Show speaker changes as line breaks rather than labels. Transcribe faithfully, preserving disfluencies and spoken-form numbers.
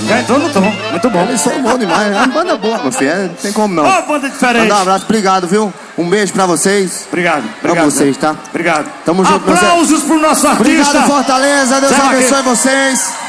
Já entrou no tom, muito bom.
Eles são bons demais, é uma banda boa, meu filho, é, não tem como não.
Ó, banda diferente.
Mandar um abraço, obrigado, viu? Um beijo pra vocês.
Obrigado,
Pra
obrigado.
vocês, tá?
Obrigado.
Tamo junto,
Aplausos pro nosso artista.
Obrigado, Fortaleza, Deus
Zé
abençoe
Vaqueiro.
vocês.